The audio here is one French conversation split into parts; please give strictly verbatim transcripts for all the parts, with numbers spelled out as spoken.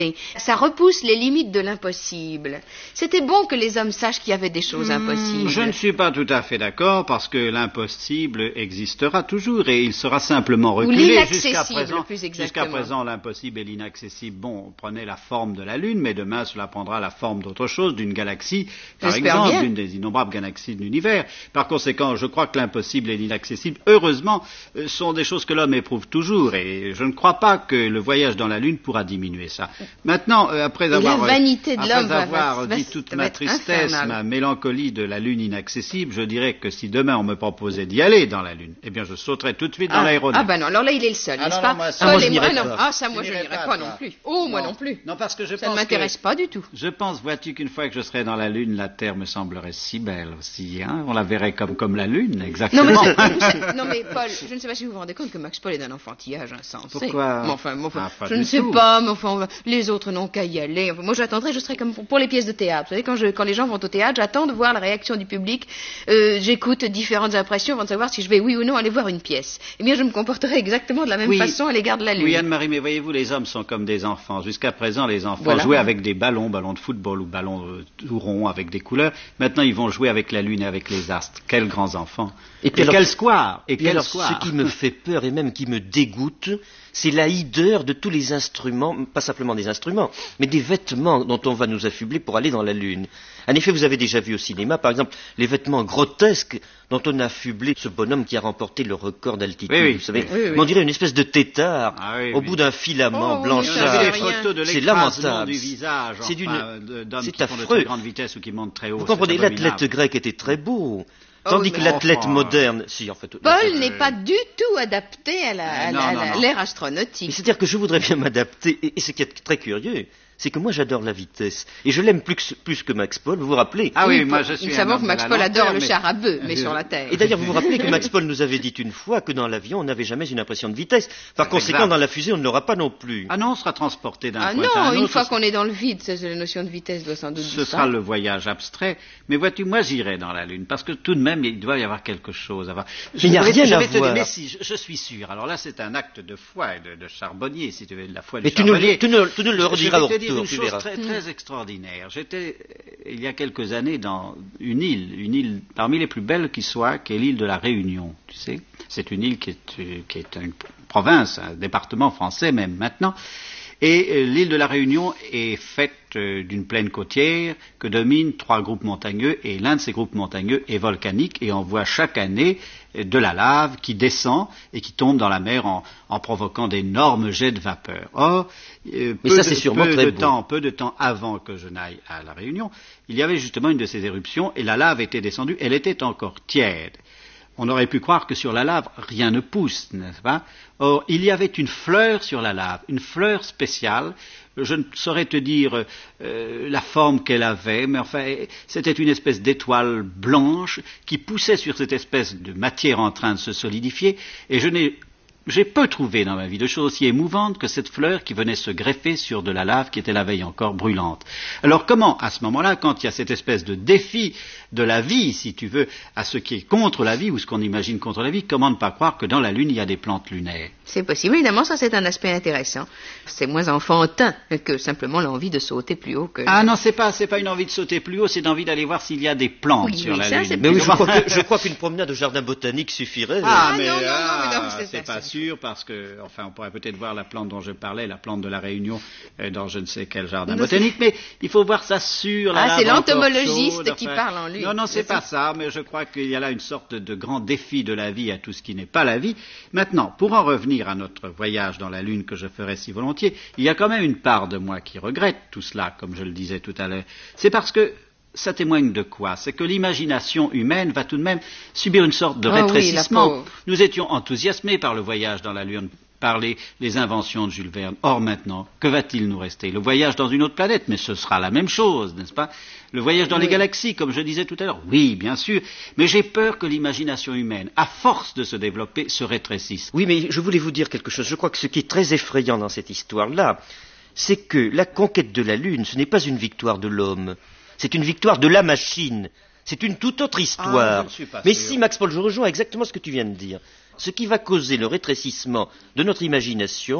Ça repousse les limites de l'impossible. C'était bon que les hommes sachent qu'il y avait des choses impossibles. Je ne suis pas tout à fait d'accord parce que l'impossible existera toujours et il sera simplement reculé. Jusqu'à présent, plus exactement. Jusqu'à présent, l'impossible et l'inaccessible, bon, prenait la forme de la Lune, mais demain cela prendra la forme d'autre chose, d'une galaxie, par exemple, bien. d'une des innombrables galaxies de l'univers. Par conséquent, je crois que l'impossible et l'inaccessible, heureusement, sont des choses que l'homme éprouve toujours et je ne crois pas que le voyage dans la Lune pourra diminuer ça. Maintenant, euh, après avoir, la vanité de après l'homme avoir va, va, dit va, toute va ma tristesse, infernal. ma mélancolie de la Lune inaccessible, je dirais que si demain on me proposait d'y aller dans la Lune, eh bien je sauterais tout de suite ah, dans l'aéronef. Ah ben non, alors là il est le seul, ah, n'est-ce non, pas non, moi, ça, Paul moi, je et moi, n'irai non. pas. Ah ça moi je n'irai n'irai pas, pas toi. non plus. Oh moi non. non plus. Non parce que je ça pense ne m'intéresse que, pas du tout. Je pense, vois-tu, qu'une fois que je serai dans la Lune, la Terre me semblerait si belle aussi. Hein, on la verrait comme comme la Lune, exactement. Non mais, non mais Paul, je ne sais pas si vous vous rendez compte que Max Paul est d'un enfantillage insensé. Pourquoi? Mais enfin, mais enfin ah, je ne sais tout. pas, mais enfin les autres n'ont qu'à y aller. Enfin, moi j'attendrai, je serai comme pour, pour les pièces de théâtre. Vous savez, quand, je, quand les gens vont au théâtre, j'attends de voir la réaction du public. Euh, j'écoute différentes impressions avant de savoir si je vais oui ou non aller voir une pièce. Eh bien je me comporterai exactement de la même oui. façon à l'égard de la Lune. Oui Anne-Marie, mais voyez-vous, les hommes sont comme des enfants. Jusqu'à présent, les enfants voilà. jouaient avec des ballons, ballons de football ou ballons euh, tout ronds avec des couleurs. Maintenant, ils vont jouer avec la Lune et avec les astres. Quels grands enfants. Et, et alors, quel square. Et, et quel alors, square. ce qui me fait peur et même qui me dégoûte, c'est la hideur de tous les instruments, pas simplement des instruments, mais des vêtements dont on va nous affubler pour aller dans la Lune. En effet, vous avez déjà vu au cinéma, par exemple, les vêtements grotesques dont on a affublé ce bonhomme qui a remporté le record d'altitude. Oui, oui, vous savez, oui, oui. on dirait une espèce de tétard ah, oui, au oui. bout d'un filament oh, blanchard. C'est lamentable. Du visage, c'est enfin, d'une... d'hommes c'est qui affreux. font de très grande vitesse ou qui montent très haut. Vous comprenez, l'athlète grec était très beau. Tandis oh, que l'athlète enfin, moderne, si en fait, Paul n'est pas du tout adapté à la, à non, la, non, à non. l'ère astronautique. C'est-à-dire que je voudrais bien m'adapter, et, et ce qui est très curieux, c'est que moi j'adore la vitesse, et je l'aime plus que, plus que Max Paul, vous vous rappelez? Ah oui, oui moi je suis Nous un savons homme que Max de la Paul lenteur, adore le mais... char à bœuf, mais sur la Terre. Et d'ailleurs, vous vous rappelez que Max Paul nous avait dit une fois que dans l'avion, on n'avait jamais une impression de vitesse. Par C'est conséquent, exact. dans la fusée, on ne l'aura pas non plus. Ah non, on sera transporté d'un Ah point à un non, autre. une fois qu'on est dans le vide, ça, la notion de vitesse doit sans doute Ce sera le voyage abstrait. Mais vois-tu, moi j'irai dans la Lune, parce que tout de même, il doit y avoir quelque chose à voir. Mais il n'y a rien je à vais te voir. dire, mais si, je, je suis sûr. Alors là, c'est un acte de foi et de, de charbonnier, si tu veux, de la foi du Mais tu nous, charbonnier. tu nous, tu nous le rediras Je au vais te dire retour, une tu chose verras. très, très extraordinaire. J'étais, il y a quelques années, dans une île, une île parmi les plus belles qui soit, qui est l'île de la Réunion, tu sais. C'est une île qui est, qui est une province, un département français même maintenant. Et euh, l'île de la Réunion est faite euh, d'une plaine côtière que dominent trois groupes montagneux, et l'un de ces groupes montagneux est volcanique, et on voit chaque année euh, de la lave qui descend et qui tombe dans la mer en, en provoquant d'énormes jets de vapeur. Or, euh, Mais peu, ça, de, c'est sûrement peu très de beau. temps, peu de temps avant que je n'aille à la Réunion, il y avait justement une de ces éruptions, et la lave était descendue, elle était encore tiède. On aurait pu croire que sur la lave, rien ne pousse, n'est-ce pas? Or, il y avait une fleur sur la lave, une fleur spéciale. Je ne saurais te dire euh, la forme qu'elle avait, mais enfin, c'était une espèce d'étoile blanche qui poussait sur cette espèce de matière en train de se solidifier, et je n'ai J'ai peu trouvé dans ma vie de choses aussi émouvantes que cette fleur qui venait se greffer sur de la lave qui était la veille encore brûlante. Alors comment, à ce moment-là, quand il y a cette espèce de défi de la vie, si tu veux, à ce qui est contre la vie ou ce qu'on imagine contre la vie, comment ne pas croire que dans la Lune, il y a des plantes lunaires? C'est possible. Évidemment, ça c'est un aspect intéressant. C'est moins enfantin que simplement l'envie de sauter plus haut que... Ah non, c'est pas, c'est pas une envie de sauter plus haut, c'est l'envie d'aller voir s'il y a des plantes oui, sur oui, la ça, Lune. Mais oui, je crois, que, je crois qu'une promenade au jardin botanique suffirait. Ah, Ah, mais, non, non, non, ah, mais non, c'est c'est pas pas ça. sûr, parce que, enfin, on pourrait peut-être voir la plante dont je parlais, la plante de la Réunion, euh, dans je ne sais quel jardin Non, botanique, mais il faut voir ça sur la Ah, lave c'est encore l'entomologiste chaude, qui enfin. parle en lui. Non, non, c'est Mais pas c'est- ça, mais je crois qu'il y a là une sorte de grand défi de la vie à tout ce qui n'est pas la vie. Maintenant, pour en revenir à notre voyage dans la Lune que je ferais si volontiers, il y a quand même une part de moi qui regrette tout cela, comme je le disais tout à l'heure. C'est parce que ça témoigne de quoi? C'est que l'imagination humaine va tout de même subir une sorte de Ah oui, la rétrécissement. pauvre. Nous étions enthousiasmés par le voyage dans la Lune, par les, les inventions de Jules Verne. Or maintenant, que va-t-il nous rester? Le voyage dans une autre planète, mais ce sera la même chose, n'est-ce pas? Le voyage dans Oui. les galaxies, comme je disais tout à l'heure, oui, bien sûr, mais j'ai peur que l'imagination humaine, à force de se développer, se rétrécisse. Oui, mais je voulais vous dire quelque chose. Je crois que ce qui est très effrayant dans cette histoire-là, c'est que la conquête de la Lune, ce n'est pas une victoire de l'homme, c'est une victoire de la machine. C'est une toute autre histoire. Ah, je ne suis pas mais sûr. si, Max Paul, je rejoins exactement ce que tu viens de dire. Ce qui va causer le rétrécissement de notre imagination,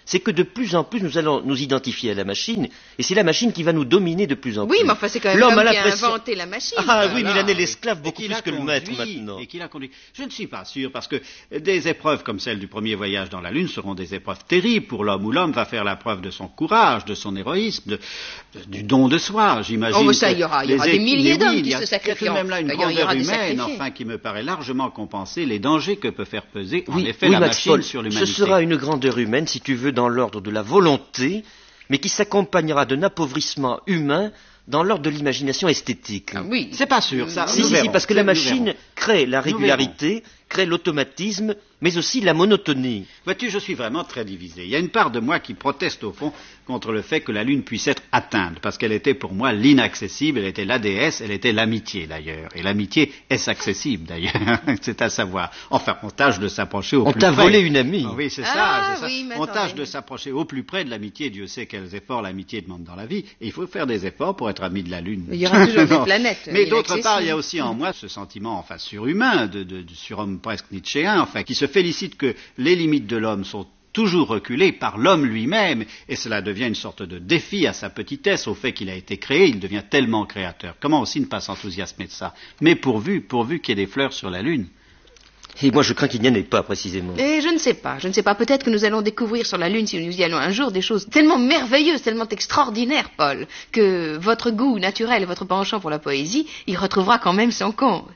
c'est que de plus en plus nous allons nous identifier à la machine, et c'est la machine qui va nous dominer de plus en Oui, plus. mais enfin, c'est quand même L'homme l'homme a qui a l'impression- inventé la machine. Ah oui, mais il en est Voilà, l'esclave et beaucoup qu'il plus a que le maître conduit, maintenant. Et qu'il a conduit. Je ne suis pas sûr, parce que des épreuves comme celle du premier voyage dans la Lune seront des épreuves terribles pour l'homme, où l'homme va faire la preuve de son courage, de son héroïsme, de, de- du don de soi, j'imagine. Oh, mais ça, que il y aura- il y les aura des é- milliers mais d'hommes oui, qui il y a- se il y a sacrifient. tout de même là une Il y aura grandeur des humaine, sacrifiés. enfin, qui me paraît largement compenser les dangers que peut faire peser, en Oui, effet, oui, la Max machine Paul, sur ce l'humanité. sera une grandeur humaine, si tu veux, dans l'ordre de la volonté, mais qui s'accompagnera d'un appauvrissement humain dans l'ordre de l'imagination esthétique. Ah oui. C'est pas sûr, ça. Si, nous si, si, verrons. parce que la Nous machine verrons. crée la Nous régularité, crée l'automatisme, mais aussi la monotonie. Vois-tu, je suis vraiment très divisé. Il y a une part de moi qui proteste au fond contre le fait que la Lune puisse être atteinte, parce qu'elle était pour moi l'inaccessible, elle était la déesse, elle était l'amitié d'ailleurs. Et l'amitié est accessible d'ailleurs, c'est à savoir. Enfin, on tâche de s'approcher au On plus t'a près. volé une amie. Ah oui, c'est Ah, ça, c'est ça. oui, mais On tâche attendez. de s'approcher au plus près de l'amitié. Dieu sait quels efforts l'amitié demande dans la vie. Et il faut faire des efforts pour être ami de la Lune. Il y aura toujours des Non. planètes Mais d'autre inaccessibles. part, il y a aussi en moi ce sentiment, enfin, surhumain, de, de, de surhomme presque nietzschéen, enfin, qui se félicite que les limites de l'homme sont toujours reculées par l'homme lui-même, et cela devient une sorte de défi à sa petitesse, au fait qu'il a été créé, il devient tellement créateur. Comment aussi ne pas s'enthousiasmer de ça? Mais pourvu, pourvu qu'il y ait des fleurs sur la Lune. Et moi, je crains qu'il n'y en ait pas, précisément. Et je ne sais pas, je ne sais pas. Peut-être que nous allons découvrir sur la Lune, si nous y allons un jour, des choses tellement merveilleuses, tellement extraordinaires, Paul, que votre goût naturel et votre penchant pour la poésie y retrouvera quand même son compte.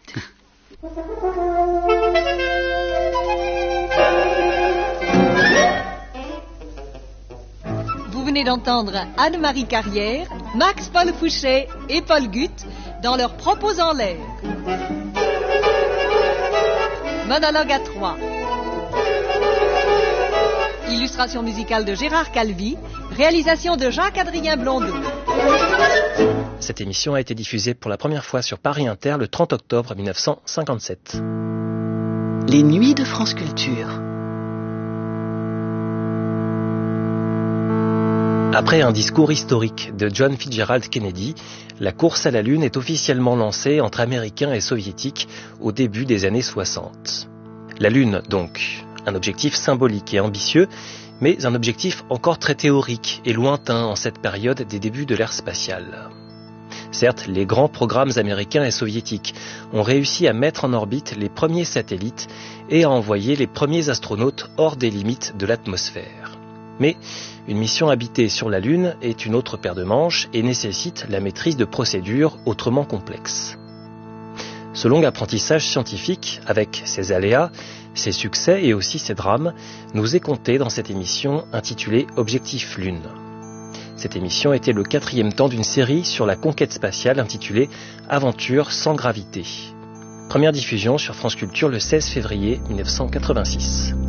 Vous venez d'entendre Anne-Marie Carrière, Max Paul Fouchet et Paul Gutt dans leurs propos en l'air. Monologue à trois. Illustration musicale de Gérard Calvi, réalisation de Jacques-Adrien Blondeau. Cette émission a été diffusée pour la première fois sur Paris Inter le trente octobre mille neuf cent cinquante-sept. Les Nuits de France Culture. Après un discours historique de John Fitzgerald Kennedy, la course à la Lune est officiellement lancée entre Américains et Soviétiques au début des années soixante. La Lune, donc, un objectif symbolique et ambitieux, mais un objectif encore très théorique et lointain en cette période des débuts de l'ère spatiale. Certes, les grands programmes américains et soviétiques ont réussi à mettre en orbite les premiers satellites et à envoyer les premiers astronautes hors des limites de l'atmosphère. Mais une mission habitée sur la Lune est une autre paire de manches et nécessite la maîtrise de procédures autrement complexes. Ce long apprentissage scientifique, avec ses aléas, ses succès et aussi ses drames, nous est conté dans cette émission intitulée Objectif Lune. Cette émission était le quatrième temps d'une série sur la conquête spatiale intitulée Aventure sans gravité. Première diffusion sur France Culture le seize février mille neuf cent quatre-vingt-six.